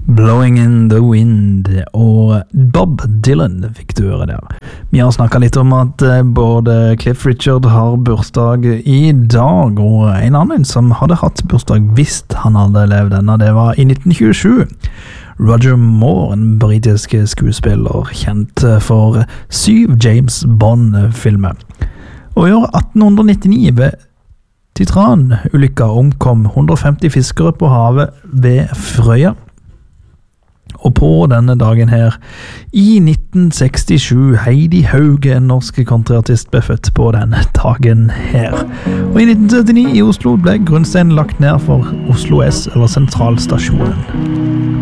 Blowing in the Wind og Bob Dylan fikk du høre der. Vi har snakket litt om at både Cliff Richard har bursdag i dag, og en annen som hadde hatt bursdag hvis han hadde levd ennå, det var i 1927. Roger Moore, en britisk skuespiller, kjent for 7 James Bond-filmer. Og i år 1899 ved Titran-ulykka omkom 150 fiskere på havet ved Frøya. Og på denne dagen her, i 1967, Heidi Hauge, en norsk countryartist, ble født på denne dagen her. Og i 1979 i Oslo ble grunnsteinen lagt ned for Oslo S, eller Sentralstasjonen.